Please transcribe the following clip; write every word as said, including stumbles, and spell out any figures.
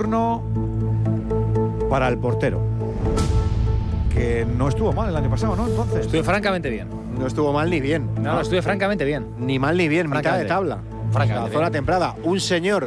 turno para el portero, que no estuvo mal el año pasado, ¿no? Entonces. Estuve francamente bien. No estuvo mal ni bien. No, no, estuve francamente bien. Ni mal ni bien, mitad de tabla. Francamente La zona bien. temprana. Un señor